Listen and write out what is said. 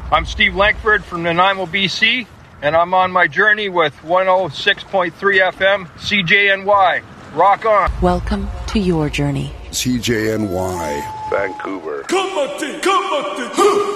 I'm Steve Lankford from Nanaimo, BC, and I'm on my journey with 106.3 FM CJNY. Rock on. Welcome to your journey. CJNY, Vancouver. Come on,